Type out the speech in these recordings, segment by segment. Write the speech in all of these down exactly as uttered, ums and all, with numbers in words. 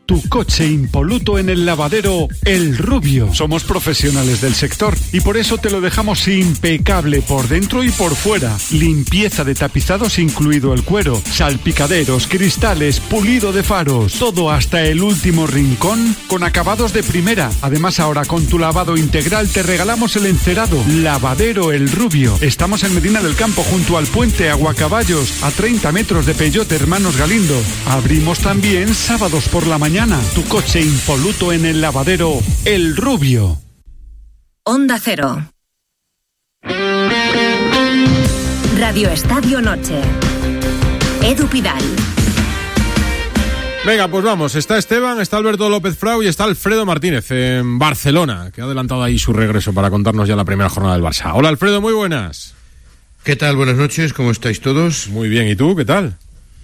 tu coche impoluto en el lavadero El Rubio. Somos profesionales del sector y por eso te lo dejamos impecable por dentro y por fuera. Limpieza de tapizados incluido el cuero, salpicaderos, cristales, pulido de faros, todo hasta el último rincón con acabados de primera. Además, ahora con tu lavado integral te regalamos el encerado. Lavadero El Rubio. Estamos en Medina del Campo junto al puente Aguacaballos, a treinta metros de Peyote Hermanos Galindo. Abrimos también sábados por la mañana. Tu coche impoluto en el lavadero El Rubio. Onda Cero. Radio Estadio Noche. Edu Pidal. Venga, pues vamos, está Esteban, está Alberto López Frau y está Alfredo Martínez en Barcelona, que ha adelantado ahí su regreso para contarnos ya la primera jornada del Barça. Hola Alfredo, muy buenas. ¿Qué tal? Buenas noches, ¿cómo estáis todos? Muy bien, ¿y tú? ¿Qué tal?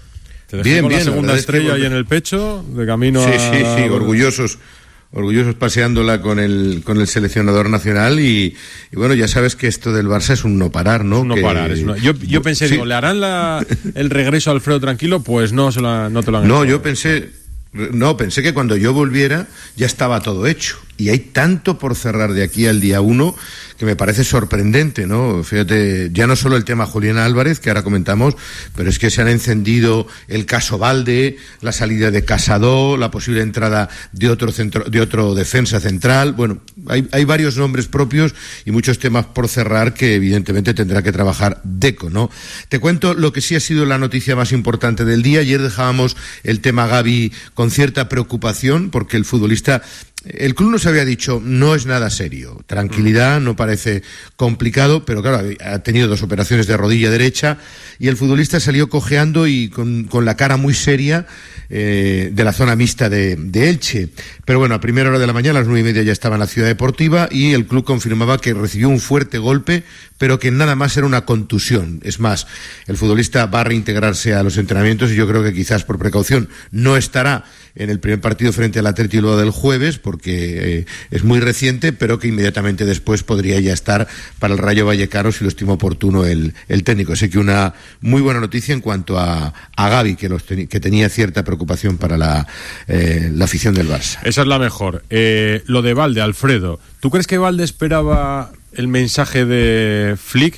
Te dejé Bien, con bien. La segunda estrella es que... ahí en el pecho, de camino sí, a... Sí, sí, sí, orgullosos. Orgullosos paseándola con el con el seleccionador nacional y, y bueno, ya sabes que esto del Barça es un no parar, ¿no? Es un no que... parar. Es una... Yo, yo pensé, sí. digo, ¿le harán la, el regreso a Alfredo tranquilo? Pues no, se la, no te lo han No, hecho. yo pensé... No, pensé que cuando yo volviera ya estaba todo hecho. Y hay tanto por cerrar de aquí al día uno que me parece sorprendente, ¿no? Fíjate, ya no solo el tema Julián Álvarez, que ahora comentamos, pero es que se han encendido el caso Valde, la salida de Casado, la posible entrada de otro centro, de otro defensa central. Bueno, hay, hay varios nombres propios y muchos temas por cerrar que evidentemente tendrá que trabajar Deco, ¿no? Te cuento lo que sí ha sido la noticia más importante del día. Ayer dejábamos el tema Gavi con cierta preocupación porque el futbolista... El club nos había dicho, no es nada serio, tranquilidad, no parece complicado, pero claro, ha tenido dos operaciones de rodilla derecha y el futbolista salió cojeando y con, con la cara muy seria eh, de la zona mixta de, de Elche. Pero bueno, a primera hora de la mañana, a las nueve y media ya estaba en la Ciudad Deportiva y el club confirmaba que recibió un fuerte golpe, pero que nada más era una contusión. Es más, el futbolista va a reintegrarse a los entrenamientos y yo creo que quizás por precaución no estará en el primer partido frente al Atleti luego del jueves, porque eh, es muy reciente, pero que inmediatamente después podría ya estar para el Rayo Vallecano si lo estima oportuno el, el técnico. Así que una muy buena noticia en cuanto a, a Gavi, que, los ten, que tenía cierta preocupación para la, eh, la afición del Barça. Esa es la mejor. Eh, lo de Valde, Alfredo, ¿tú crees que Valde esperaba el mensaje de Flick,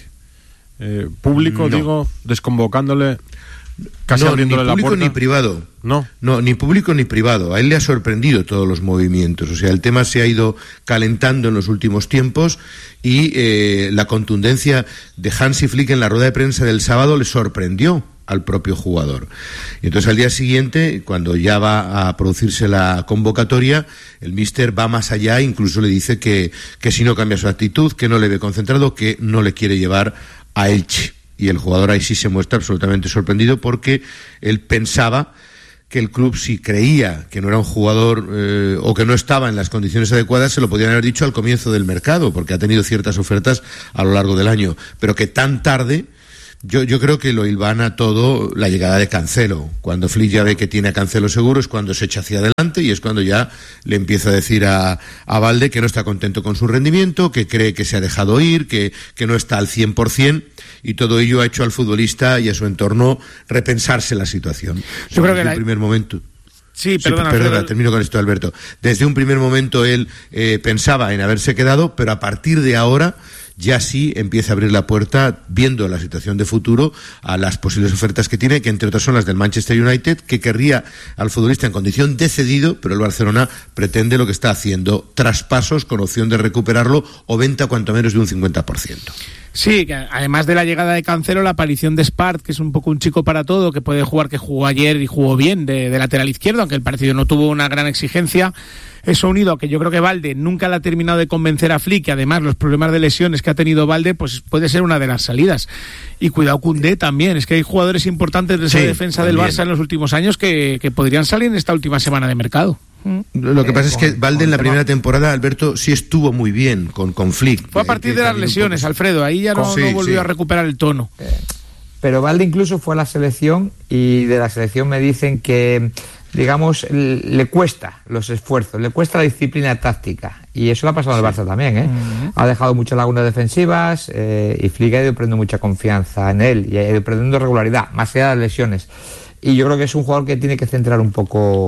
eh, público, no. digo, desconvocándole, casi no, abriéndole ni la público puerta? Ni privado. No. No, ni público ni privado. A él le ha sorprendido todos los movimientos. O sea, el tema se ha ido calentando en los últimos tiempos y eh, la contundencia de Hansi Flick en la rueda de prensa del sábado le sorprendió al propio jugador. Y entonces al día siguiente, cuando ya va a producirse la convocatoria, el míster va más allá, incluso le dice que, que si no cambia su actitud, que no le ve concentrado, que no le quiere llevar a Elche. Y el jugador ahí sí se muestra absolutamente sorprendido porque él pensaba que el club, si creía que no era un jugador eh, o que no estaba en las condiciones adecuadas, se lo podían haber dicho al comienzo del mercado, porque ha tenido ciertas ofertas a lo largo del año, pero que tan tarde, yo, yo creo que lo hilvana todo la llegada de Cancelo. Cuando Flick ya ve que tiene a Cancelo seguro es cuando se echa hacia adelante y es cuando ya le empieza a decir a, a Valde que no está contento con su rendimiento, que cree que se ha dejado ir, que, que no está al cien por ciento, y todo ello ha hecho al futbolista y a su entorno repensarse la situación. Yo creo que en la... el primer momento... Sí, perdona, sí, perdona, pero... termino con esto, Alberto. Desde un primer momento él eh, pensaba en haberse quedado, pero a partir de ahora ya sí empieza a abrir la puerta, viendo la situación de futuro, a las posibles ofertas que tiene, que entre otras son las del Manchester United, que querría al futbolista en condición de cedido, pero el Barcelona pretende lo que está haciendo, traspasos con opción de recuperarlo o venta cuanto menos de un cincuenta por ciento. Sí, que además de la llegada de Cancelo, la aparición de Spart, que es un poco un chico para todo, que puede jugar, que jugó ayer y jugó bien de, de lateral izquierdo, aunque el partido no tuvo una gran exigencia. Eso unido a que yo creo que Valde nunca le ha terminado de convencer a Flick, y además los problemas de lesiones que ha tenido Valde, pues puede ser una de las salidas. Y cuidado Koundé también, es que hay jugadores importantes de esa sí, defensa también del Barça en los últimos años que, que podrían salir en esta última semana de mercado. Lo que pasa es que Valde en la primera temporada, Alberto, sí estuvo muy bien con, con Flick. Fue a partir de las lesiones, poco... Alfredo, ahí ya no, sí, no volvió sí. a recuperar el tono. Pero Valde incluso fue a la selección y de la selección me dicen que, digamos, le cuesta los esfuerzos, le cuesta la disciplina táctica. Y eso le ha pasado sí. al Barça también, ¿eh? Uh-huh. Ha dejado muchas lagunas defensivas eh, y Flick ha ido perdiendo mucha confianza en él y ha ido perdiendo regularidad, más allá de las lesiones. Y yo creo que es un jugador que tiene que centrar un poco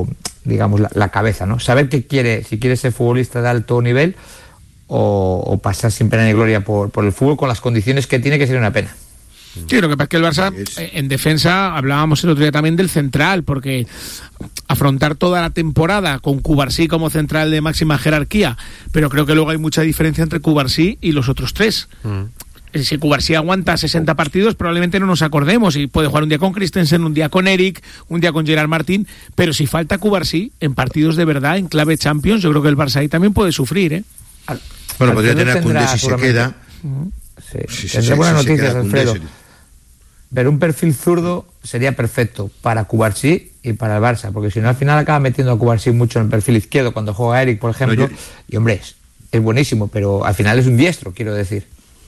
digamos, la, la cabeza, ¿no? Saber qué quiere, si quiere ser futbolista de alto nivel o, o pasar sin pena ni gloria por, por el fútbol con las condiciones que tiene, que sería una pena. Sí, lo que pasa es que el Barça, en defensa, hablábamos el otro día también del central, porque afrontar toda la temporada con Cubarsí como central de máxima jerarquía, pero creo que luego hay mucha diferencia entre Cubarsí y los otros tres. Mm. Si Cubarsí aguanta sesenta partidos, probablemente no nos acordemos, y puede jugar un día con Christensen, un día con Eric, un día con Gerard Martín, pero si falta Cubarsí en partidos de verdad, en clave Champions, yo creo que el Barça ahí también puede sufrir, ¿eh? Al, bueno, podría tener a Koundé si se queda. Uh-huh. Sí, sí, tendré sí, buenas sí, noticias, Alfredo. Koundé, pero un perfil zurdo sería perfecto para Cubarsí y para el Barça, porque si no al final acaba metiendo a Cubarsí mucho en el perfil izquierdo cuando juega Eric, por ejemplo, no, yo... y hombre, es, es buenísimo, pero al final es un diestro, quiero decir.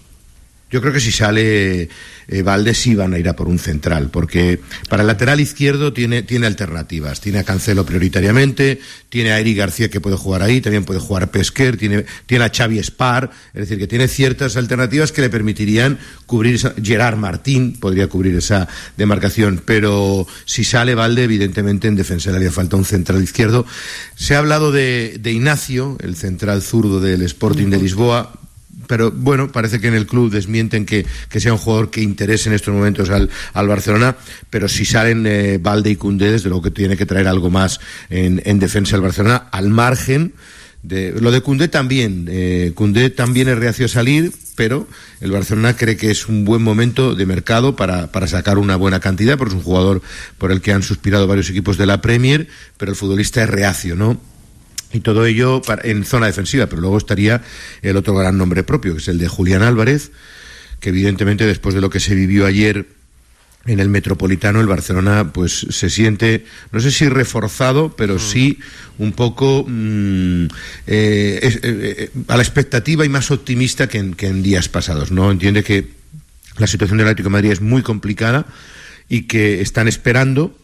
Yo creo que si sale eh, Valde sí van a ir a por un central, porque para el lateral izquierdo tiene, tiene alternativas. Tiene a Cancelo prioritariamente, tiene a Eric García que puede jugar ahí, también puede jugar Pesquer, tiene, tiene a Xavi Spar, es decir, que tiene ciertas alternativas que le permitirían cubrir esa, Gerard Martín podría cubrir esa demarcación, pero si sale Valde, evidentemente en defensa le haría falta un central izquierdo. Se ha hablado de, de Ignacio, el central zurdo del Sporting de Lisboa, pero bueno, parece que en el club desmienten que, que sea un jugador que interese en estos momentos al, al Barcelona, pero si salen eh, Valde y Koundé, desde luego que tiene que traer algo más en, en defensa del Barcelona, al margen de lo de Koundé también. eh, Koundé también es reacio a salir, pero el Barcelona cree que es un buen momento de mercado para, para sacar una buena cantidad, porque es un jugador por el que han suspirado varios equipos de la Premier, pero el futbolista es reacio, ¿no? Y todo ello en zona defensiva, pero luego estaría el otro gran nombre propio, que es el de Julián Álvarez, que evidentemente después de lo que se vivió ayer en el Metropolitano, el Barcelona pues se siente, no sé si reforzado, pero sí un poco mmm, eh, eh, eh, a la expectativa y más optimista que en, que en días pasados, ¿no? Entiende que la situación del Atlético de Madrid es muy complicada y que están esperando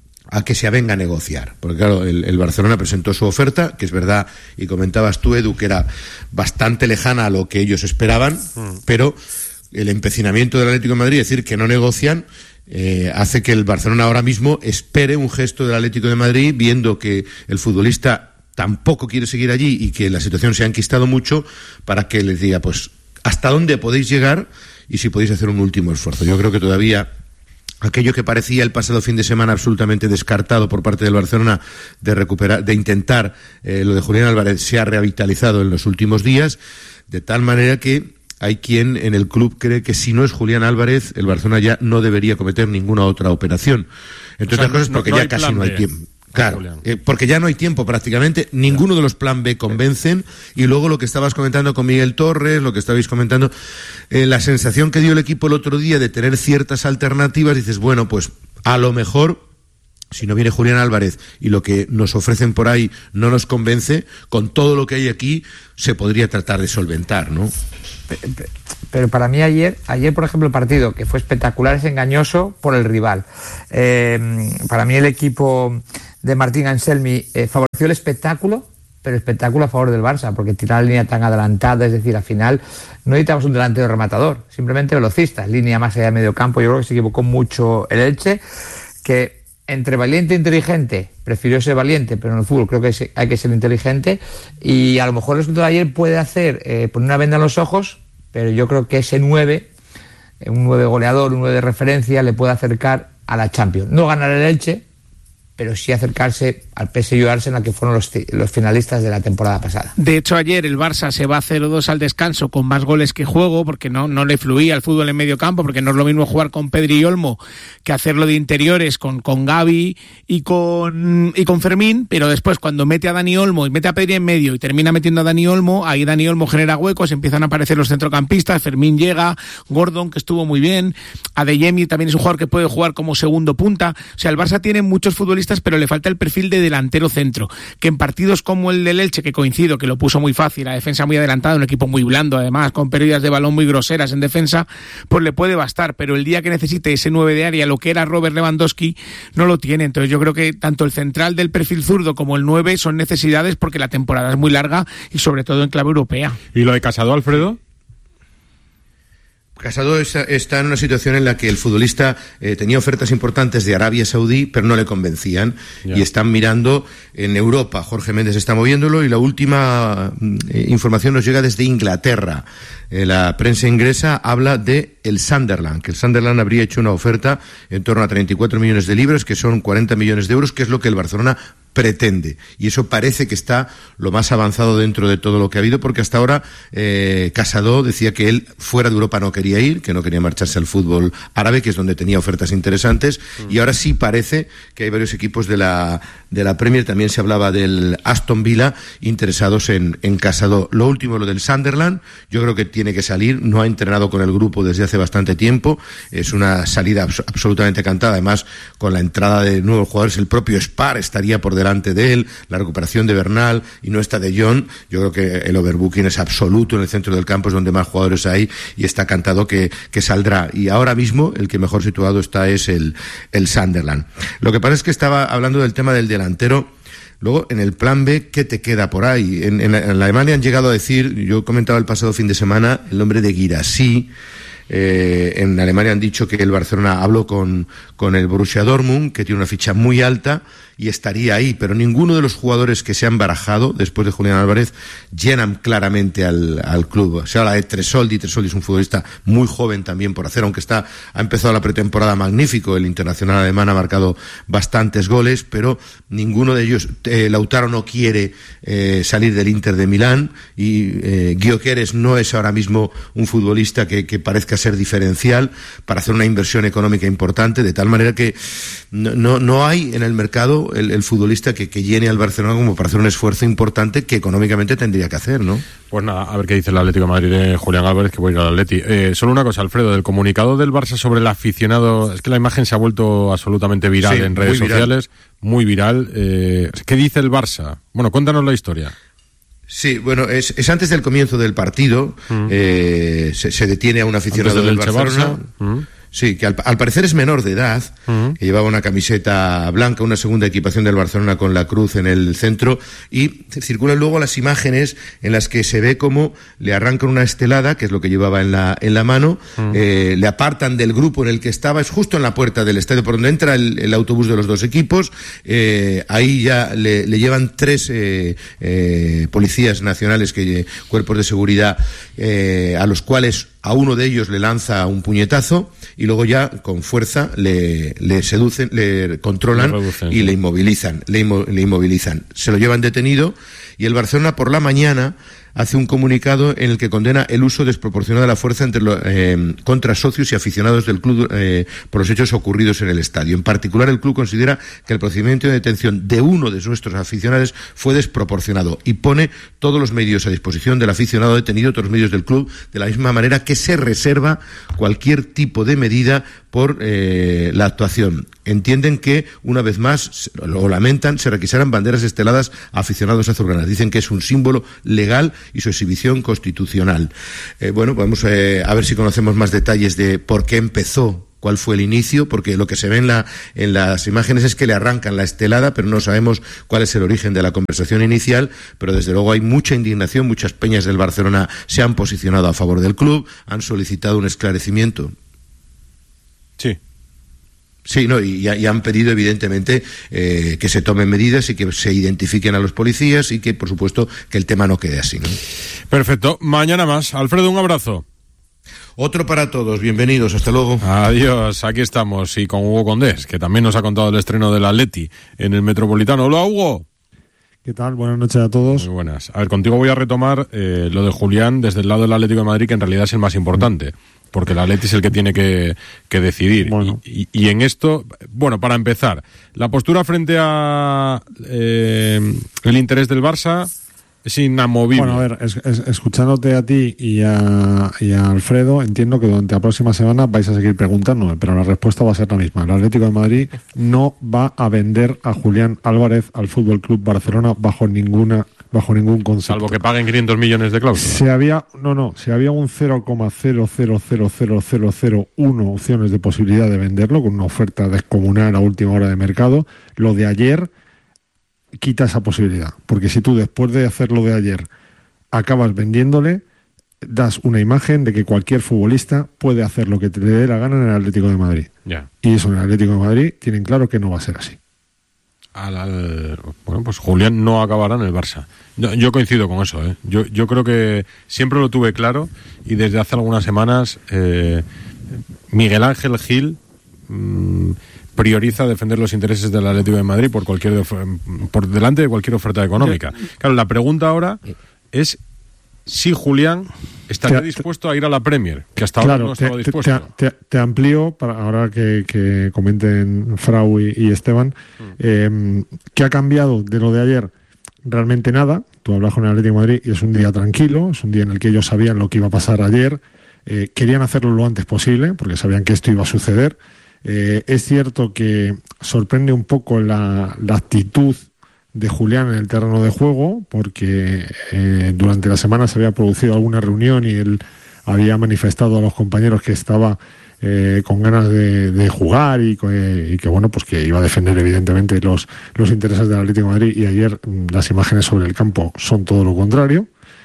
a que se avenga a negociar, porque claro, el, el Barcelona presentó su oferta, que es verdad, y comentabas tú, Edu, que era bastante lejana a lo que ellos esperaban, mm. pero el empecinamiento del Atlético de Madrid, es decir, que no negocian, eh, hace que el Barcelona ahora mismo espere un gesto del Atlético de Madrid, viendo que el futbolista tampoco quiere seguir allí y que la situación se ha enquistado mucho, para que les diga, pues, hasta dónde podéis llegar y si podéis hacer un último esfuerzo. Yo creo que todavía aquello que parecía el pasado fin de semana absolutamente descartado por parte del Barcelona de recuperar, de intentar eh, lo de Julián Álvarez, se ha revitalizado en los últimos días, de tal manera que hay quien en el club cree que si no es Julián Álvarez, el Barcelona ya no debería cometer ninguna otra operación. Entre otras cosas porque ya casi no hay tiempo. Claro, eh, porque ya no hay tiempo prácticamente, ninguno de los plan B convencen, y luego lo que estabas comentando con Miguel Torres, lo que estabais comentando, eh, la sensación que dio el equipo el otro día de tener ciertas alternativas, dices, bueno, pues a lo mejor, si no viene Julián Álvarez y lo que nos ofrecen por ahí no nos convence, con todo lo que hay aquí se podría tratar de solventar, ¿no? Pero para mí ayer, ayer por ejemplo el partido que fue espectacular es engañoso por el rival. Eh, para mí el equipo de Martín Anselmi eh, favoreció el espectáculo, pero espectáculo a favor del Barça, porque tirar la línea tan adelantada, es decir, al final no necesitamos un delantero rematador, simplemente velocistas, línea más allá de medio campo. Yo creo que se equivocó mucho el Elche, que entre valiente e inteligente, prefirió ser valiente, pero en el fútbol creo que hay que ser inteligente, y a lo mejor el resultado de ayer puede hacer eh, poner una venda en los ojos, pero yo creo que ese nueve, un nueve goleador, un nueve de referencia, le puede acercar a la Champions. No ganar el Elche, pero sí acercarse al P S G y Arsenal, que fueron los, los finalistas de la temporada pasada. De hecho, ayer el Barça se va cero dos al descanso con más goles que juego, porque no, no le fluía el fútbol en medio campo, porque no es lo mismo jugar con Pedri y Olmo que hacerlo de interiores con, con Gavi y con, y con Fermín, pero después cuando mete a Dani Olmo y mete a Pedri en medio y termina metiendo a Dani Olmo, ahí Dani Olmo genera huecos, empiezan a aparecer los centrocampistas, Fermín llega, Gordon, que estuvo muy bien, Adeyemi también es un jugador que puede jugar como segundo punta. O sea, el Barça tiene muchos futbolistas, pero le falta el perfil de delantero centro, que en partidos como el del Elche, que coincido, que lo puso muy fácil, la defensa muy adelantada, un equipo muy blando además, con pérdidas de balón muy groseras en defensa, pues le puede bastar, pero el día que necesite ese nueve de área, lo que era Robert Lewandowski, no lo tiene. Entonces yo creo que tanto el central del perfil zurdo como el nueve son necesidades, porque la temporada es muy larga y sobre todo en clave europea. ¿Y lo de Casado, Alfredo? Casado está, está en una situación en la que el futbolista eh, tenía ofertas importantes de Arabia Saudí, pero no le convencían. Yeah. Y están mirando en Europa. Jorge Méndez está moviéndolo y la última eh, información nos llega desde Inglaterra. Eh, la prensa inglesa habla de el Sunderland, que el Sunderland habría hecho una oferta en torno a treinta y cuatro millones de libras, que son cuarenta millones de euros, que es lo que el Barcelona pretende, y eso parece que está lo más avanzado dentro de todo lo que ha habido, porque hasta ahora eh, Casado decía que él fuera de Europa no quería ir, que no quería marcharse al fútbol árabe, que es donde tenía ofertas interesantes, mm. y ahora sí parece que hay varios equipos de la de la Premier, también se hablaba del Aston Villa, interesados en, en Casado. Lo último, lo del Sunderland, yo creo que tiene que salir, no ha entrenado con el grupo desde hace bastante tiempo, es una salida abs- absolutamente cantada, además con la entrada de nuevos jugadores, el propio Spar estaría por delante de él, la recuperación de Bernal y no está de Jong. Yo creo que el overbooking es absoluto en el centro del campo, es donde más jugadores hay y está cantado que, que saldrá, y ahora mismo el que mejor situado está es el, el Sunderland. Lo que pasa es que estaba hablando del tema del delantero. Luego, en el plan B, ¿qué te queda por ahí? En, en, en Alemania han llegado a decir, yo comentaba el pasado fin de semana, el nombre de Guirassy. Eh, en Alemania han dicho que el Barcelona habló con, con el Borussia Dortmund, que tiene una ficha muy alta y estaría ahí, pero ninguno de los jugadores que se han barajado después de Julián Álvarez llenan claramente al, al club. Se habla de Tresoldi, Tresoldi es un futbolista muy joven también por hacer, aunque está ha empezado la pretemporada magnífico, el internacional alemán ha marcado bastantes goles, pero ninguno de ellos, eh, Lautaro no quiere eh, salir del Inter de Milán, y eh, Gyökeres no es ahora mismo un futbolista que, que parezca ser diferencial para hacer una inversión económica importante, de tal manera que no, no, no hay en el mercado el, el futbolista que, que llene al Barcelona como para hacer un esfuerzo importante que económicamente tendría que hacer, ¿no? Pues nada, a ver qué dice el Atlético de Madrid de Julián Álvarez, que voy a ir al Atleti. Eh, solo una cosa, Alfredo, del comunicado del Barça sobre el aficionado, es que la imagen se ha vuelto absolutamente viral, sí, en redes muy sociales, muy viral. Eh, ¿Qué dice el Barça? Bueno, cuéntanos la historia. Sí, bueno, es, es antes del comienzo del partido, mm. eh, se, se detiene a un aficionado del Barcelona. Mm. Sí, que al, al parecer es menor de edad, uh-huh. que llevaba una camiseta blanca, una segunda equipación del Barcelona con la cruz en el centro, y circulan luego las imágenes en las que se ve cómo le arrancan una estelada, que es lo que llevaba en la en la mano, uh-huh. eh, le apartan del grupo en el que estaba, es justo en la puerta del estadio por donde entra el, el autobús de los dos equipos, eh, ahí ya le, le llevan tres eh, eh, policías nacionales, que cuerpos de seguridad, eh, a los cuales a uno de ellos le lanza un puñetazo y luego ya con fuerza le, le seducen, le controlan le reducen, y sí. le inmovilizan, le, inmo, le inmovilizan. Se lo llevan detenido y el Barcelona por la mañana hace un comunicado en el que condena el uso desproporcionado de la fuerza entre lo, eh, contra socios y aficionados del club eh, por los hechos ocurridos en el estadio. En particular, el club considera que el procedimiento de detención de uno de nuestros aficionados fue desproporcionado y pone todos los medios a disposición del aficionado detenido, todos los medios del club, de la misma manera que se reserva cualquier tipo de medida por eh, la actuación. Entienden que, una vez más, lo lamentan, se requisaran banderas esteladas a aficionados azulgranas. Dicen que es un símbolo legal y su exhibición constitucional. Eh, bueno, vamos eh, a ver si conocemos más detalles de por qué empezó, cuál fue el inicio, porque lo que se ve en, la, en las imágenes es que le arrancan la estelada, pero no sabemos cuál es el origen de la conversación inicial, pero desde luego hay mucha indignación, muchas peñas del Barcelona se han posicionado a favor del club, han solicitado un esclarecimiento. Sí. Sí, no, y, y han pedido evidentemente eh, que se tomen medidas y que se identifiquen a los policías y que, por supuesto, que el tema no quede así, ¿no? Perfecto. Mañana más. Alfredo, un abrazo. Otro para todos. Bienvenidos. Hasta luego. Adiós. Aquí estamos. Y con Hugo Condés, que también nos ha contado el estreno del Atleti en el Metropolitano. Hola, Hugo. ¿Qué tal? Buenas noches a todos. Muy buenas. A ver, contigo voy a retomar eh, lo de Julián desde el lado del Atlético de Madrid, que en realidad es el más importante. Porque el Atleti es el que tiene que, que decidir. Bueno. Y, y, y en esto, bueno, para empezar, la postura frente a eh, el interés del Barça es inamovible. Bueno, a ver, es, es, escuchándote a ti y a, y a Alfredo, entiendo que durante la próxima semana vais a seguir preguntándome, pero la respuesta va a ser la misma. El Atlético de Madrid no va a vender a Julián Álvarez al Fútbol Club Barcelona bajo ninguna bajo ningún concepto. Salvo que paguen quinientos millones de cláusula. Si había, no, no, si había un cero coma cero cero cero cero cero cero uno opciones de posibilidad de venderlo con una oferta descomunal a última hora de mercado, lo de ayer quita esa posibilidad, porque si tú después de hacer lo de ayer acabas vendiéndole, das una imagen de que cualquier futbolista puede hacer lo que te le dé la gana en el Atlético de Madrid. Ya. Y eso en el Atlético de Madrid tienen claro que no va a ser así. Al, al, bueno, pues Julián no acabará en el Barça. Yo, yo coincido con eso, ¿eh? Yo, yo creo que siempre lo tuve claro y desde hace algunas semanas eh, Miguel Ángel Gil mmm, prioriza defender los intereses del Atlético de Madrid por cualquier por delante de cualquier oferta económica. Claro, la pregunta ahora es si Julián estaría dispuesto a ir a la Premier, que hasta claro, ahora no estaba te, dispuesto. Te, te, te amplío, para ahora que, que comenten Frau y, y Esteban, mm. eh, ¿qué ha cambiado de lo de ayer? Realmente nada. Tú hablas con el Atlético de Madrid y es un día tranquilo, es un día en el que ellos sabían lo que iba a pasar ayer, eh, querían hacerlo lo antes posible, porque sabían que esto iba a suceder. Eh, es cierto que sorprende un poco la, la actitud de Julián en el terreno de juego, porque eh, durante la semana se había producido alguna reunión y él había manifestado a los compañeros que estaba eh, con ganas de, de jugar y, y que bueno, pues que iba a defender evidentemente los, los intereses del Atlético de Madrid, y ayer las imágenes sobre el campo son todo lo contrario.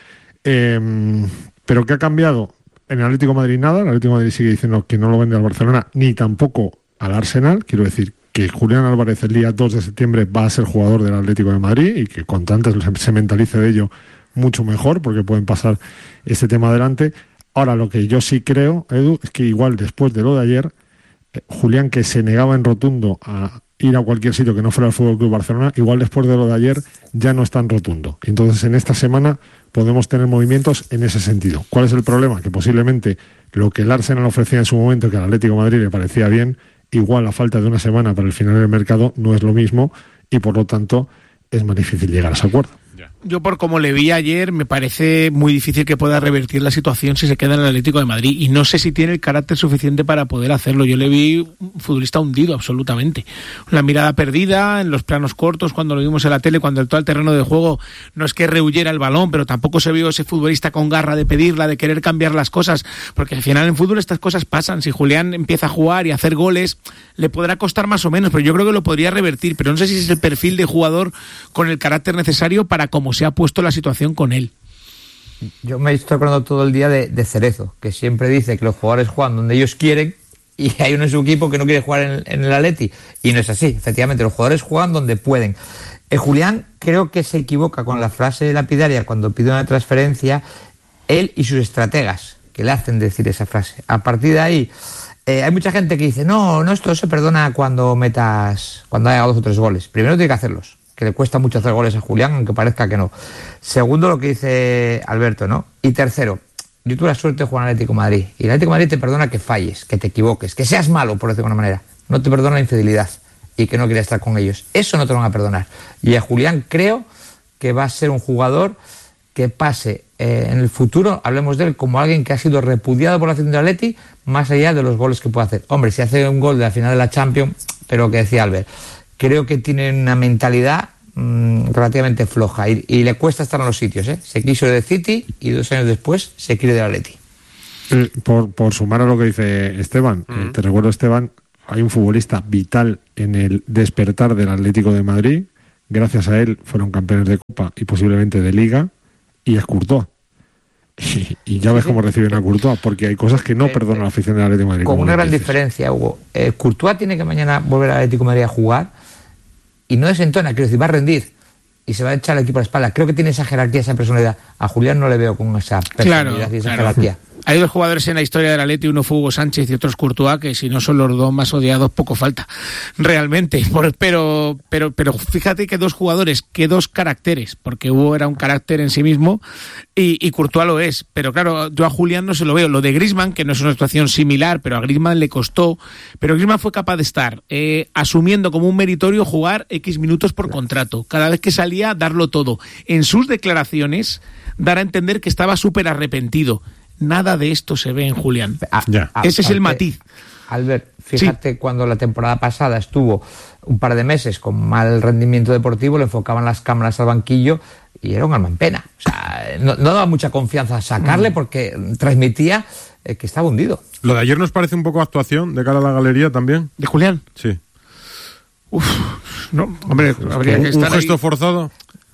Eh, pero ¿qué ha cambiado? En el Atlético de Madrid nada, el Atlético de Madrid sigue diciendo que no lo vende al Barcelona ni tampoco al Arsenal. Quiero decir que Julián Álvarez el día dos de septiembre va a ser jugador del Atlético de Madrid y que cuanto antes se mentalice de ello mucho mejor, porque pueden pasar este tema adelante. Ahora, lo que yo sí creo, Edu, es que igual después de lo de ayer, eh, Julián, que se negaba en rotundo a ir a cualquier sitio que no fuera el Fútbol Club Barcelona, igual después de lo de ayer ya no es tan rotundo. Entonces, en esta semana podemos tener movimientos en ese sentido. ¿Cuál es el problema? Que posiblemente lo que el Arsenal ofrecía en su momento, que al Atlético de Madrid le parecía bien, igual a falta de una semana para el final del mercado no es lo mismo y por lo tanto es más difícil llegar a ese acuerdo. Yo, por como le vi ayer, me parece muy difícil que pueda revertir la situación si se queda en el Atlético de Madrid, y no sé si tiene el carácter suficiente para poder hacerlo. Yo le vi un futbolista hundido absolutamente, la mirada perdida en los planos cortos cuando lo vimos en la tele, cuando entró al terreno de juego. No es que rehuyera el balón, pero tampoco se vio ese futbolista con garra de pedirla, de querer cambiar las cosas, porque al final en fútbol estas cosas pasan. Si Julián empieza a jugar y a hacer goles, le podrá costar más o menos, pero yo creo que lo podría revertir, pero no sé si es el perfil de jugador con el carácter necesario para cómo se ha puesto la situación con él. Yo me estoy acordando todo el día de, de Cerezo, que siempre dice que los jugadores juegan donde ellos quieren y hay uno en su equipo que no quiere jugar en, en el Atleti, y no es así. Efectivamente, los jugadores juegan donde pueden. Eh, Julián creo que se equivoca con la frase lapidaria cuando pide una transferencia, él y sus estrategas, que le hacen decir esa frase. A partir de ahí, eh, hay mucha gente que dice, no, no, esto se perdona cuando metas, cuando haya dos o tres goles. Primero tiene que hacerlos, que le cuesta mucho hacer goles a Julián, aunque parezca que no. Segundo, lo que dice Alberto, ¿no? Y tercero, yo tuve la suerte de jugar en el Atlético de Madrid, y el Atlético de Madrid te perdona que falles, que te equivoques, que seas malo, por decirlo de alguna manera. No te perdona la infidelidad y que no quieras estar con ellos. Eso no te lo van a perdonar. Y a Julián creo que va a ser un jugador que pase eh, en el futuro, hablemos de él como alguien que ha sido repudiado por la afición del Atleti, más allá de los goles que puede hacer. Hombre, si hace un gol de la final de la Champions, pero que decía Albert, creo que tiene una mentalidad mmm, relativamente floja y, y le cuesta estar en los sitios, ¿eh? Se quiso de City y dos años después se quiere del Atleti. Eh, por, por sumar a lo que dice Esteban, uh-huh. eh, te recuerdo, Esteban, hay un futbolista vital en el despertar del Atlético de Madrid. Gracias a él fueron campeones de Copa y posiblemente de Liga, y es Courtois. Y, y ya ves cómo reciben a Courtois, porque hay cosas que no eh, perdona la afición del Atlético de Madrid. Con una gran diferencia, Hugo. Eh, Courtois tiene que mañana volver al Atlético de Madrid a jugar y no desentona, quiero decir, va a rendir y se va a echar el equipo a la espalda. Creo que tiene esa jerarquía, esa personalidad. A Julián no le veo con esa personalidad claro, y esa claro. jerarquía. Hay dos jugadores en la historia del Atleti, uno fue Hugo Sánchez y otro es Courtois, que si no son los dos más odiados, poco falta, realmente. Por, pero, pero, pero fíjate que dos jugadores, que dos caracteres, porque Hugo era un carácter en sí mismo y, y Courtois lo es. Pero claro, yo a Julián no se lo veo. Lo de Griezmann, que no es una situación similar, pero a Griezmann le costó, pero Griezmann fue capaz de estar eh, asumiendo como un meritorio jugar X minutos por contrato. Cada vez que salía, darlo todo. En sus declaraciones, dar a entender que estaba súper arrepentido. Nada de esto se ve en Julián. A, ya. a, Ese es Albert, el matiz. Albert, fíjate, sí. Cuando la temporada pasada estuvo un par de meses con mal rendimiento deportivo, le enfocaban las cámaras al banquillo y era un alma en pena. O sea, no, no daba mucha confianza sacarle mm. porque transmitía eh, que estaba hundido. ¿Lo de ayer nos parece un poco actuación de cara a la galería también? ¿De Julián? Sí. Uf, no, hombre, habría que estar ¿Un gesto ahí. forzado?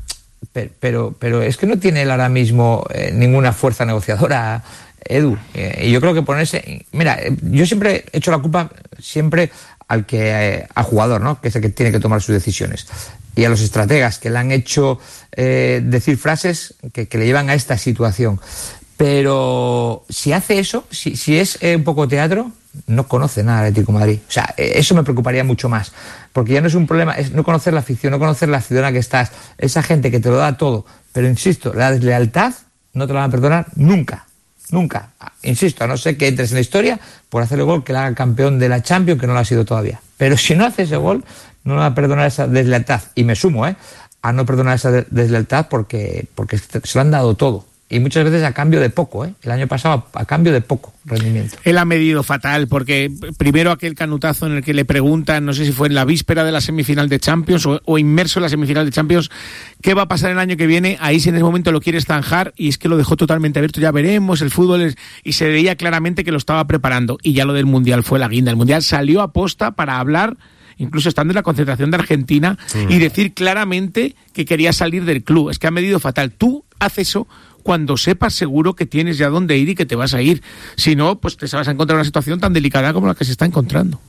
pero, pero, pero es que no tiene él ahora mismo eh, ninguna fuerza negociadora, Edu. Eh, y yo creo que ponerse... Mira, yo siempre he hecho la culpa siempre al que eh, al jugador, ¿no? Que es el que tiene que tomar sus decisiones. Y a los estrategas que le han hecho eh, decir frases que, que le llevan a esta situación. Pero si hace eso, si, si es eh, un poco teatro, no conoce nada del Atlético de Madrid. O sea, eh, eso me preocuparía mucho más. Porque ya no es un problema, es no conocer la afición, no conocer la ciudadana que estás, esa gente que te lo da todo. Pero insisto, la deslealtad no te la van a perdonar nunca. Nunca. Insisto, a no ser que entres en la historia por hacer el gol que le haga campeón de la Champions, que no lo ha sido todavía. Pero si no hace ese gol, no le va a perdonar esa deslealtad. Y me sumo, ¿eh? A no perdonar esa deslealtad porque, porque se lo han dado todo. Y muchas veces a cambio de poco, ¿eh? El año pasado a, a cambio de poco rendimiento. Él ha medido fatal, porque primero aquel canutazo en el que le preguntan, no sé si fue en la víspera de la semifinal de Champions o, o inmerso en la semifinal de Champions, ¿qué va a pasar el año que viene? Ahí si en ese momento lo quieres zanjar, y es que lo dejó totalmente abierto, ya veremos, el fútbol es... Y se veía claramente que lo estaba preparando. Y ya lo del Mundial fue la guinda. El Mundial salió a posta para hablar, incluso estando en la concentración de Argentina, mm. y decir claramente que quería salir del club. Es que ha medido fatal. Tú haces eso cuando sepas seguro que tienes ya dónde ir y que te vas a ir. Si no, pues te vas a encontrar una situación tan delicada como la que se está encontrando.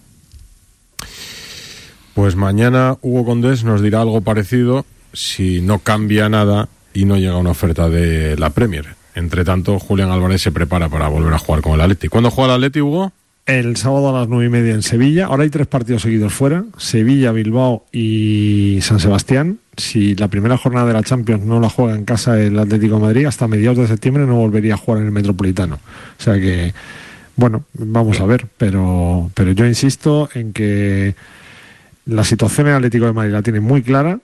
Pues mañana Hugo Condés nos dirá algo parecido si no cambia nada y no llega una oferta de la Premier. Entre tanto, Julián Álvarez se prepara para volver a jugar con el Atleti. ¿Cuándo juega el Atleti, Hugo? El sábado a las nueve y media en Sevilla. Ahora hay tres partidos seguidos fuera: Sevilla, Bilbao y San Sebastián. Si la primera jornada de la Champions no la juega en casa el Atlético de Madrid, hasta mediados de septiembre no volvería a jugar en el Metropolitano. O sea que, bueno, vamos a ver. Pero, pero yo insisto en que la situación en el Atlético de Madrid la tiene muy clara.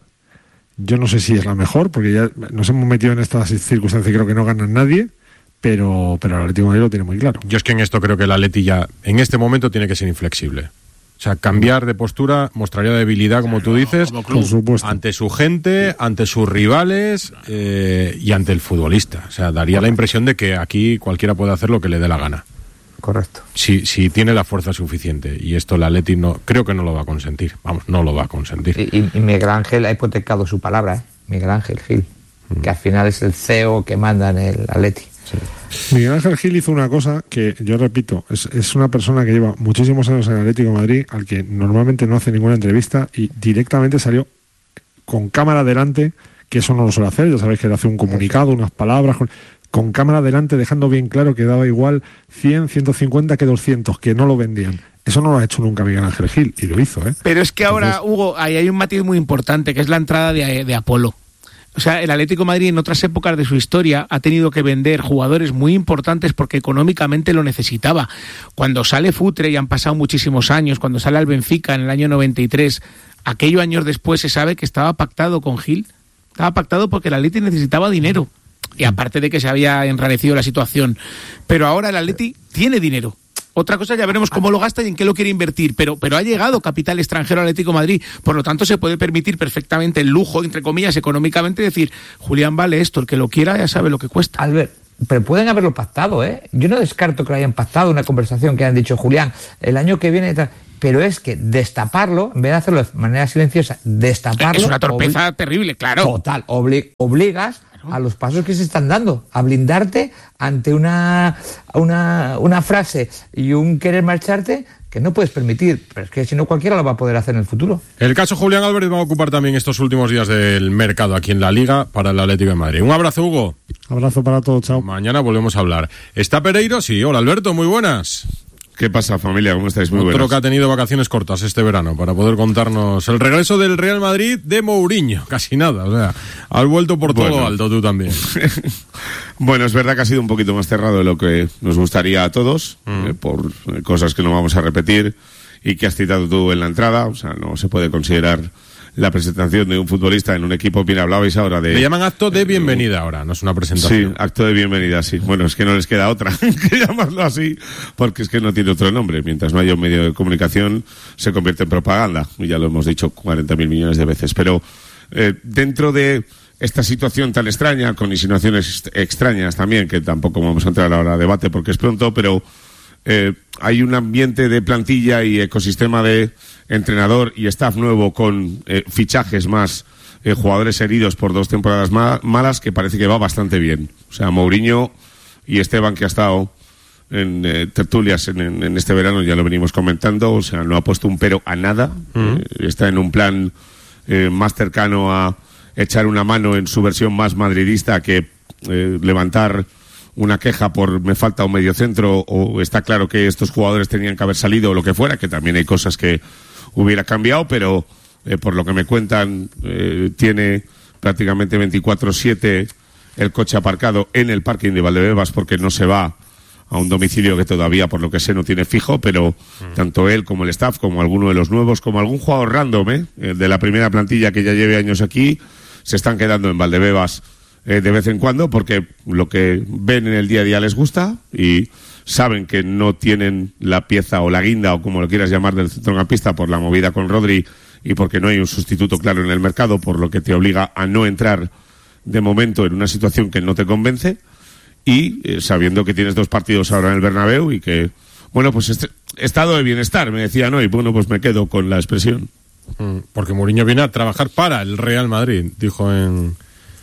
Yo no sé si es la mejor, porque ya nos hemos metido en estas circunstancias y creo que no gana nadie. Pero, pero el Atlético de Madrid lo tiene muy claro. Yo es que en esto creo que el Atleti ya, en este momento, tiene que ser inflexible. O sea, cambiar de postura mostraría debilidad, como tú dices, por supuesto, ante su gente, ante sus rivales eh, y ante el futbolista. O sea, daría la impresión de que aquí cualquiera puede hacer lo que le dé la gana. Correcto. Si, si tiene la fuerza suficiente. Y esto el Atleti no, creo que no lo va a consentir. Vamos, no lo va a consentir. Y, y Miguel Ángel ha hipotecado su palabra, ¿eh? Miguel Ángel Gil, mm. que al final es el C E O que manda en el Atleti. Sí. Miguel Ángel Gil hizo una cosa que, yo repito, es, es una persona que lleva muchísimos años en el Atlético de Madrid, al que normalmente no hace ninguna entrevista, y directamente salió con cámara delante, que eso no lo suele hacer. Ya sabéis que le hace un comunicado, unas palabras, con, con cámara delante, dejando bien claro que daba igual cien, ciento cincuenta que doscientos, que no lo vendían. Eso no lo ha hecho nunca Miguel Ángel Gil, y lo hizo, ¿eh? Pero es que ahora, Entonces, Hugo, ahí hay un matiz muy importante, que es la entrada de, de Apolo. O sea, el Atlético de Madrid en otras épocas de su historia ha tenido que vender jugadores muy importantes porque económicamente lo necesitaba. Cuando sale Futre, y han pasado muchísimos años, cuando sale al Benfica en el año noventa y tres, aquellos años después se sabe que estaba pactado con Gil. Estaba pactado porque el Atleti necesitaba dinero. Y aparte de que se había enrarecido la situación. Pero ahora el Atleti tiene dinero. Otra cosa, ya veremos cómo lo gasta y en qué lo quiere invertir, pero, pero ha llegado capital extranjero al Atlético de Madrid, por lo tanto se puede permitir perfectamente el lujo, entre comillas, económicamente, decir, Julián vale esto, el que lo quiera ya sabe lo que cuesta. Albert, pero pueden haberlo pactado, ¿eh? Yo no descarto que lo hayan pactado, una conversación que han dicho, Julián, el año que viene... Pero es que destaparlo, en vez de hacerlo de manera silenciosa, destaparlo... Es una torpeza obli- terrible, claro. Total, obli- obligas a los pasos que se están dando, a blindarte ante una, una, una frase y un querer marcharte que no puedes permitir, pero es que si no cualquiera lo va a poder hacer en el futuro. El caso Julián Álvarez va a ocupar también estos últimos días del mercado aquí en la Liga para el Atlético de Madrid. Un abrazo, Hugo. Abrazo para todos, chao. Mañana volvemos a hablar. ¿Está Pereiro? Sí. Hola, Alberto, muy buenas. ¿Qué pasa, familia? ¿Cómo estáis? Muy Otro buenas. que ha tenido vacaciones cortas este verano para poder contarnos el regreso del Real Madrid de Mourinho. Casi nada, o sea, has vuelto por todo bueno. alto tú también. Bueno, es verdad que ha sido un poquito más cerrado de lo que nos gustaría a todos, mm. eh, por eh, cosas que no vamos a repetir y que has citado tú en la entrada. O sea, no se puede considerar la presentación de un futbolista en un equipo. Mira, hablabais ahora de... Le llaman acto de bienvenida ahora, no es una presentación. Sí, acto de bienvenida, sí. Bueno, es que no les queda otra que llamarlo así, porque es que no tiene otro nombre. Mientras no haya un medio de comunicación, se convierte en propaganda. Y ya lo hemos dicho cuarenta mil millones de veces. Pero eh, dentro de esta situación tan extraña, con insinuaciones extrañas también, que tampoco vamos a entrar ahora a debate porque es pronto, pero eh, hay un ambiente de plantilla y ecosistema de entrenador y staff nuevo con eh, fichajes más eh, jugadores heridos por dos temporadas ma- malas, que parece que va bastante bien. O sea, Mourinho y Esteban, que ha estado en eh, tertulias en, en, en este verano, ya lo venimos comentando, o sea, no ha puesto un pero a nada. Uh-huh. Eh, está en un plan eh, más cercano a echar una mano en su versión más madridista que eh, levantar una queja por me falta un mediocentro, o está claro que estos jugadores tenían que haber salido o lo que fuera, que también hay cosas que hubiera cambiado, pero eh, por lo que me cuentan eh, tiene prácticamente veinticuatro siete el coche aparcado en el parking de Valdebebas, porque no se va a un domicilio que todavía, por lo que sé, no tiene fijo, pero mm. tanto él como el staff, como alguno de los nuevos, como algún jugador random, ¿eh? de la primera plantilla que ya lleve años aquí, se están quedando en Valdebebas eh, de vez en cuando, porque lo que ven en el día a día les gusta y saben que no tienen la pieza o la guinda, o como lo quieras llamar, del centrocampista por la movida con Rodri y porque no hay un sustituto claro en el mercado, por lo que te obliga a no entrar de momento en una situación que no te convence. Y eh, sabiendo que tienes dos partidos ahora en el Bernabéu y que, bueno, pues este estado de bienestar, me decían hoy, bueno, pues me quedo con la expresión. Porque Mourinho viene a trabajar para el Real Madrid, dijo en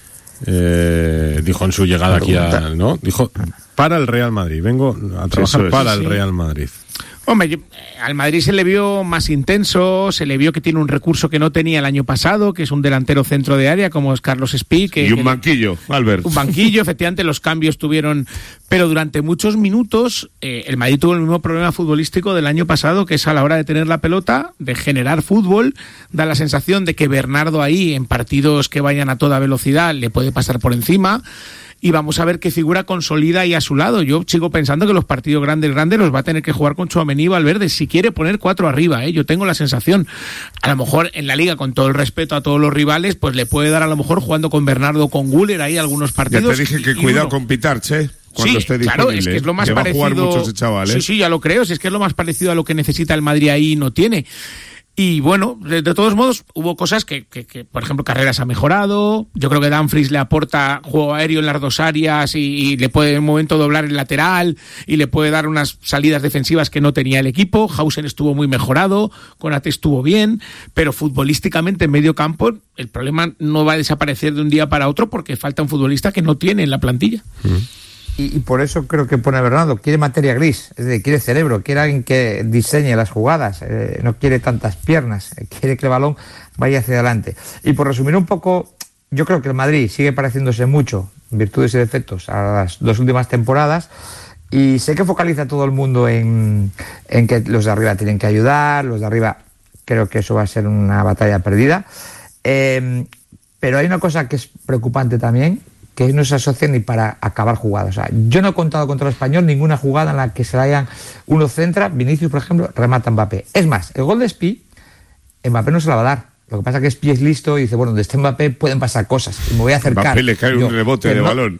eh, dijo en su llegada aquí a, ¿no? Dijo, para el Real Madrid, vengo a trabajar es, para sí. el Real Madrid. Hombre, yo, al Madrid se le vio más intenso, se le vio que tiene un recurso que no tenía el año pasado, que es un delantero centro de área, como es Carlos Espí. Que, y un que, banquillo, Albert. Un banquillo, efectivamente, los cambios tuvieron... Pero durante muchos minutos eh, el Madrid tuvo el mismo problema futbolístico del año pasado, que es a la hora de tener la pelota, de generar fútbol. Da la sensación de que Bernardo ahí, en partidos que vayan a toda velocidad, le puede pasar por encima. Y vamos a ver qué figura consolida y a su lado. Yo sigo pensando que los partidos grandes, grandes los va a tener que jugar con Tchouaméni y Valverde, si quiere poner cuatro arriba, ¿eh? Yo tengo la sensación. A lo mejor en la Liga, con todo el respeto a todos los rivales, pues le puede dar a lo mejor jugando con Bernardo, con Güler, ahí algunos partidos. Ya te dije que cuidado con Pitar, che. Cuando sí, esté claro, es que es lo más que parecido. Va a jugar mucho ese chaval, ¿eh? Sí, sí, ya lo creo. Si es que es lo más parecido a lo que necesita el Madrid ahí y no tiene. Y bueno, de, de todos modos, hubo cosas que, que, que, por ejemplo, Carreras ha mejorado. Yo creo que Dumfries le aporta juego aéreo en las dos áreas y, y le puede en un momento doblar el lateral y le puede dar unas salidas defensivas que no tenía el equipo. Hausen estuvo muy mejorado, Konate estuvo bien, pero futbolísticamente en medio campo el problema no va a desaparecer de un día para otro porque falta un futbolista que no tiene en la plantilla. Mm. Y, y por eso creo que pone a Bernardo, quiere materia gris, es decir, quiere cerebro, quiere alguien que diseñe las jugadas, eh, no quiere tantas piernas, eh, quiere que el balón vaya hacia adelante. Y por resumir un poco, yo creo que el Madrid sigue pareciéndose mucho, virtudes y defectos, a las dos últimas temporadas, y sé que focaliza a todo el mundo en, en que los de arriba tienen que ayudar, los de arriba creo que eso va a ser una batalla perdida, eh, pero hay una cosa que es preocupante también, que no se asocian ni para acabar jugadas. O sea, yo no he contado contra el Español ninguna jugada en la que se la hayan uno centra, Vinicius, por ejemplo, remata Mbappé. Es más, el gol de Espí, Mbappé no se la va a dar. Lo que pasa es que Espí es listo y dice, bueno, donde esté Mbappé pueden pasar cosas y me voy a acercar. Mbappé le cae yo, un rebote de no, balón.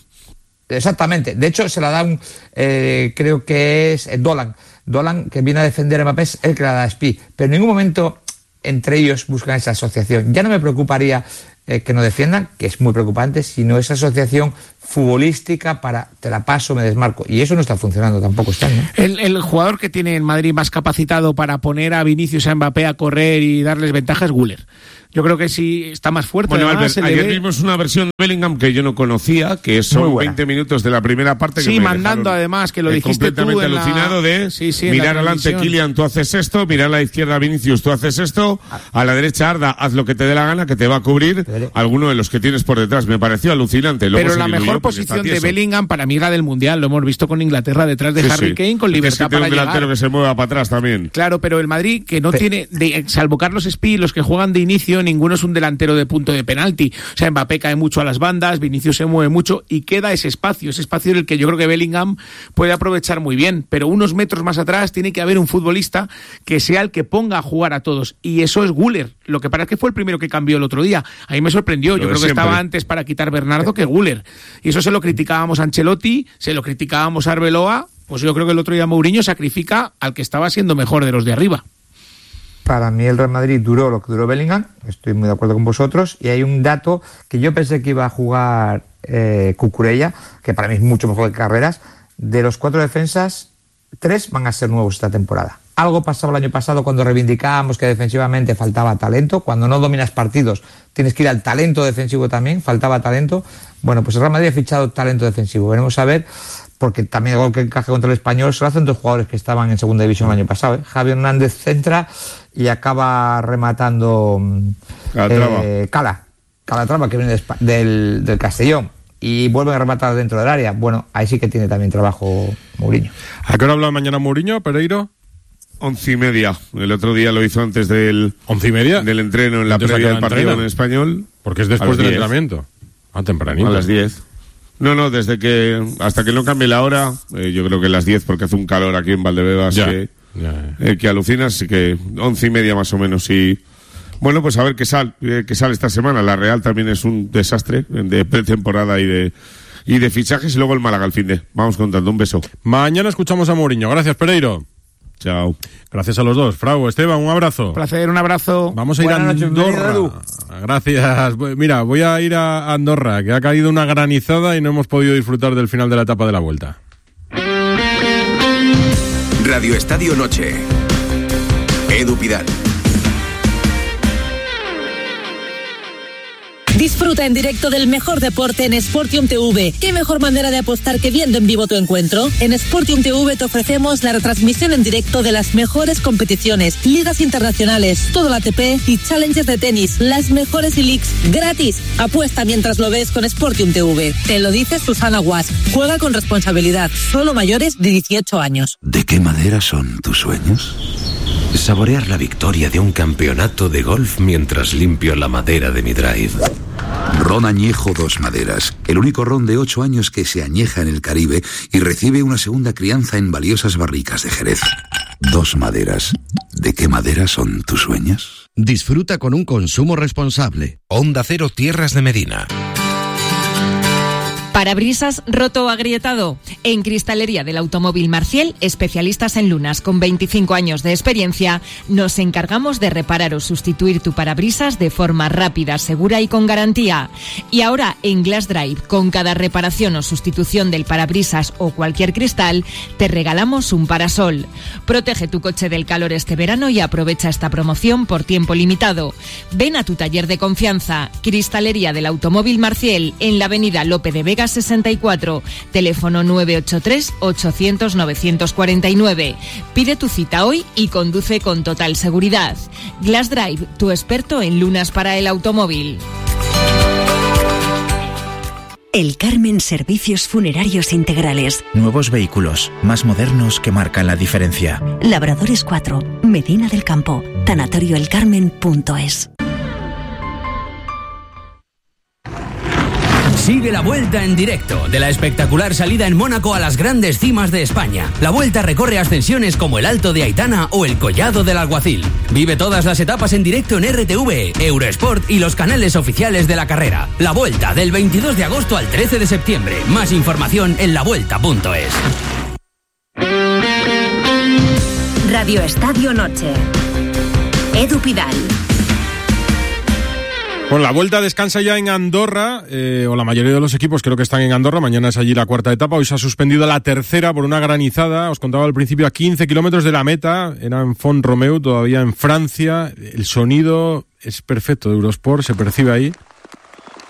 Exactamente. De hecho, se la da un, eh, creo que es Dolan. Dolan, que viene a defender a Mbappé, es el que la da a Espí. Pero en ningún momento entre ellos buscan esa asociación. Ya no me preocuparía Eh, que no defiendan, que es muy preocupante, sino esa asociación futbolística para te la paso, me desmarco. Y eso no está funcionando tampoco este año. El, el jugador que tiene en Madrid más capacitado para poner a Vinicius y a Mbappé a correr y darles ventaja es Güler. Yo creo que sí está más fuerte. Bueno, además, Albert, ayer ve... vimos una versión de Bellingham que yo no conocía, que son veinte minutos de la primera parte. Que sí, me mandando además, que lo dijiste completamente tú en alucinado la... de sí, sí, mirar adelante Kylian, tú haces esto, mirar a la izquierda Vinicius, tú haces esto, a la derecha Arda, haz lo que te dé la gana, que te va a cubrir alguno de los que tienes por detrás. Me pareció alucinante. Luego pero la mejor posición de Bellingham para mí era del Mundial, lo hemos visto con Inglaterra detrás de sí, Harry sí. Kane, con libertad para un llegar. delantero que se mueva para atrás también. Claro, pero el Madrid, que no pero... tiene, de, salvo Carlos Espí, los que juegan de inicio, ninguno es un delantero de punto de penalti. O sea, Mbappé cae mucho a las bandas, Vinicius se mueve mucho y queda ese espacio, ese espacio en el que yo creo que Bellingham puede aprovechar muy bien, pero unos metros más atrás tiene que haber un futbolista que sea el que ponga a jugar a todos, y eso es Güler. Lo que pasa es que fue el primero que cambió el otro día. A mí me sorprendió, yo creo que estaba antes para quitar Bernardo que Güler. Y eso se lo criticábamos a Ancelotti, se lo criticábamos a Arbeloa, pues yo creo que el otro día Mourinho sacrifica al que estaba siendo mejor de los de arriba. Para mí el Real Madrid duró lo que duró Bellingham, estoy muy de acuerdo con vosotros, y hay un dato que yo pensé que iba a jugar eh, Cucurella, que para mí es mucho mejor que Carreras. De los cuatro defensas, tres van a ser nuevos esta temporada. algo pasaba el año pasado cuando reivindicábamos que defensivamente faltaba talento. Cuando no dominas partidos tienes que ir al talento defensivo también, faltaba talento. Bueno, pues el Real Madrid ha fichado talento defensivo. Veremos a ver, porque también el gol que encaja contra el Español se lo hacen dos jugadores que estaban en segunda división el año pasado, ¿eh? Javi Hernández centra y acaba rematando eh, Cala, Calatrava, que viene de, del, del Castellón, y vuelven a rematar dentro del área. Bueno, ahí sí que tiene también trabajo Mourinho. ¿A qué hora habla mañana Mourinho, Pereiro? Once y media. El otro día lo hizo antes del... ¿Once y media? Del entreno en la Entonces, previa del partido entreno? en Español. Porque es después del entrenamiento. Ah, tempranito. A las diez. No, no, desde que... Hasta que no cambie la hora, eh, yo creo que las diez, porque hace un calor aquí en Valdebebas ya, que, ya, ya. Eh, que alucinas, así que once y media más o menos. Y bueno, pues a ver qué sale, eh, qué sale esta semana. La Real también es un desastre de pretemporada y de... Y de fichajes, y luego el Málaga al fin de. Vamos contando, un beso. Mañana escuchamos a Mourinho. Gracias, Pereiro. Chao. Gracias a los dos. Frau, Esteban, un abrazo. Un placer, un abrazo. Vamos a ir Buenas a noches, Andorra. bienvenido, Gracias. Mira, voy a ir a Andorra, que ha caído una granizada y no hemos podido disfrutar del final de la etapa de la Vuelta. Radio Estadio Noche. Edu Pidal. Disfruta en directo del mejor deporte en Sportium T V. ¿Qué mejor manera de apostar que viendo en vivo tu encuentro? En Sportium T V te ofrecemos la retransmisión en directo de las mejores competiciones, ligas internacionales, todo el A T P y challenges de tenis, las mejores e-leagues gratis. Apuesta mientras lo ves con Sportium T V. Te lo dice Susana Guas. Juega con responsabilidad. Solo mayores de dieciocho años. ¿De qué madera son tus sueños? Saborear la victoria de un campeonato de golf mientras limpio la madera de mi drive. Ron Añejo Dos Maderas, el único ron de ocho años que se añeja en el Caribe y recibe una segunda crianza en valiosas barricas de Jerez. Dos Maderas. ¿De qué madera son tus sueños? Disfruta con un consumo responsable. Onda Cero Tierras de Medina. ¿Parabrisas roto o agrietado? En Cristalería del Automóvil Marciel, especialistas en lunas con veinticinco años de experiencia, nos encargamos de reparar o sustituir tu parabrisas de forma rápida, segura y con garantía. Y ahora en Glass Drive, con cada reparación o sustitución del parabrisas o cualquier cristal, te regalamos un parasol. Protege tu coche del calor este verano y aprovecha esta promoción por tiempo limitado. Ven a tu taller de confianza, Cristalería del Automóvil Marciel, en la avenida Lope de Vega sesenta y cuatro, teléfono nueve ocho tres, ochocientos, novecientos cuarenta y nueve. Pide tu cita hoy y conduce con total seguridad. Glass Drive, tu experto en lunas para el automóvil. El Carmen Servicios Funerarios Integrales. Nuevos vehículos, más modernos, que marcan la diferencia. Labradores cuatro, Medina del Campo, tanatorioelcarmen punto es. Sigue la Vuelta en directo de la espectacular salida en Mónaco a las grandes cimas de España. La Vuelta recorre ascensiones como el Alto de Aitana o el Collado del Alguacil. Vive todas las etapas en directo en R T V, Eurosport y los canales oficiales de la carrera. La Vuelta del veintidós de agosto al trece de septiembre. Más información en la vuelta punto es. Radio Estadio Noche. Edu Pidal. Bueno, la Vuelta descansa ya en Andorra, eh, o la mayoría de los equipos creo que están en Andorra. Mañana es allí la cuarta etapa. Hoy se ha suspendido la tercera por una granizada. Os contaba al principio, a quince kilómetros de la meta. Era en Font Romeu, todavía en Francia. El sonido es perfecto de Eurosport, se percibe ahí.